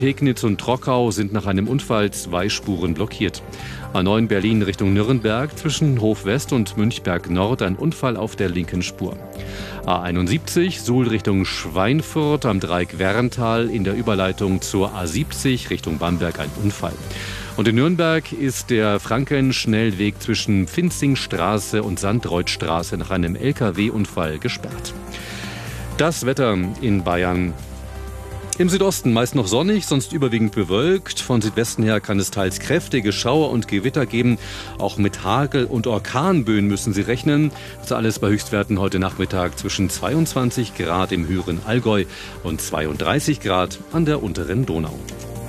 Pegnitz und Trockau sind nach einem Unfall 2 Spuren blockiert. A9 Berlin Richtung Nürnberg zwischen Hof West und Münchberg Nord ein Unfall auf der linken Spur. A71 Suhl Richtung Schweinfurt am Dreieck Werntal in der Überleitung zur A70 Richtung Bamberg ein Unfall. Und in Nürnberg ist der Frankenschnellweg zwischen Pfinzingstraße und Sandreutstraße nach einem LKW-Unfall gesperrt. Das Wetter in Bayern. Im Südosten meist noch sonnig, sonst überwiegend bewölkt. Von Südwesten her kann es teils kräftige Schauer und Gewitter geben. Auch mit Hagel- und Orkanböen müssen Sie rechnen. Das alles bei Höchstwerten heute Nachmittag zwischen 22 Grad im höheren Allgäu und 32 Grad an der unteren Donau.